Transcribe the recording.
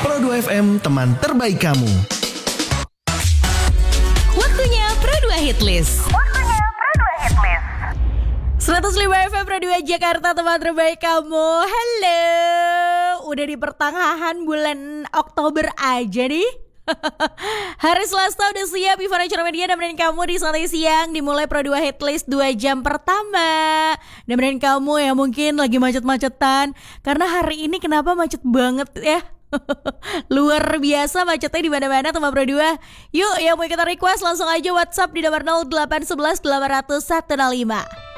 Pro 2 FM, teman terbaik kamu. Waktunya Pro 2 Hitlist. 105 FM Pro 2 Jakarta, teman terbaik kamu. Halo, udah di pertengahan bulan Oktober aja nih. Hari Selasa udah siap Ivana Cara Media nemenin kamu di Santai Siang. Dimulai Pro 2 Hitlist 2 jam pertama. Nemenin kamu yang mungkin lagi macet-macetan. Karena hari ini kenapa macet banget ya. Luar biasa macetnya di mana-mana teman Pro 2. Yuk yang mau kita request langsung aja WhatsApp di nomor 0811 800 105.